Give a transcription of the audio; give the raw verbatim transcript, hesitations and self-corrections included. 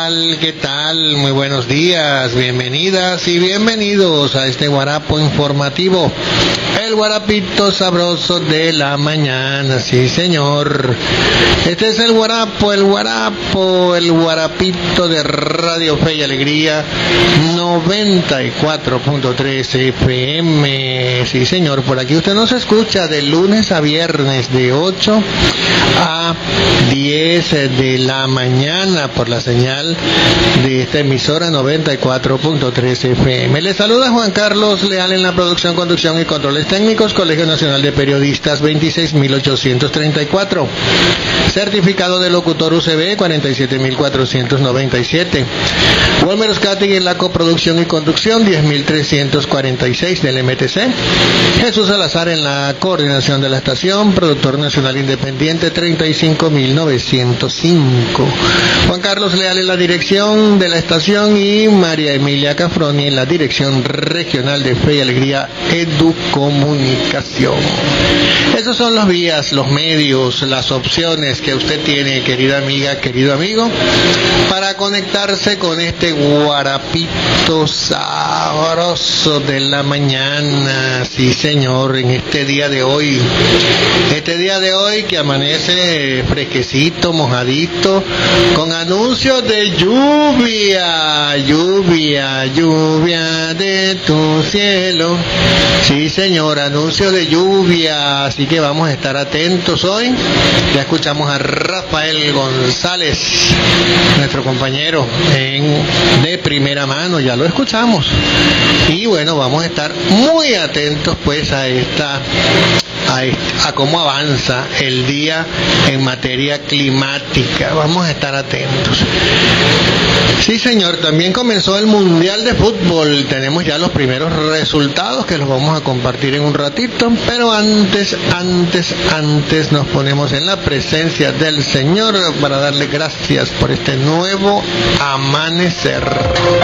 tal? ¿Qué tal? Muy buenos días, bienvenidas y bienvenidos a este guarapo informativo, el guarapito sabroso de la mañana, sí señor. Este es el guarapo, el guarapo, el guarapito de Radio Fe y Alegría, noventa y cuatro punto tres F M, sí señor. Por aquí usted nos escucha de lunes a viernes de ocho a diez de la mañana por la señal de esta emisora noventa y cuatro punto tres F M. Le saluda Juan Carlos Leal en la producción, conducción y controles técnicos, Colegio Nacional de Periodistas veintiséis mil ochocientos treinta y cuatro, certificado de locutor U C B cuarenta y siete mil cuatrocientos noventa y siete, Walmer Oscati en la coproducción y conducción diez mil trescientos cuarenta y seis del M T C, Jesús Salazar en la coordinación de la estación, productor nacional independiente treinta y cinco mil novecientos cinco, Juan Carlos Leal en la dirección de la estación y María Emilia Cafroni en la dirección regional de Fe y Alegría Educomunicación. Esos son los vías, los medios, las opciones que usted tiene, querida amiga, querido amigo, para conectarse con este guarapito sabroso de la mañana, sí señor, en este día de hoy, este día de hoy que amanece fresquecito, mojadito, con anuncios de lluvia, lluvia, lluvia de tu cielo, sí señor, anuncios de lluvia, así que vamos a estar atentos hoy. Ya escuchamos a Rafael González, nuestro compañero en de primera mano, ya lo escuchamos, y bueno, vamos a estar muy atentos pues a esta A, a cómo avanza el día en materia climática. Vamos a estar atentos. Sí señor, también comenzó el Mundial de Fútbol. Tenemos ya los primeros resultados que los vamos a compartir en un ratito, pero antes, antes, antes nos ponemos en la presencia del Señor para darle gracias por este nuevo amanecer.